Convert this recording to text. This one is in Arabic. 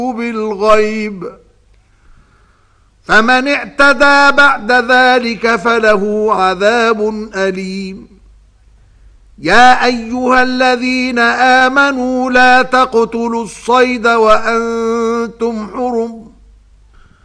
بالغيب فمن اعتدى بعد ذلك فله عذاب أليم. يا أيها الذين آمنوا لا تقتلوا الصيد وأنتم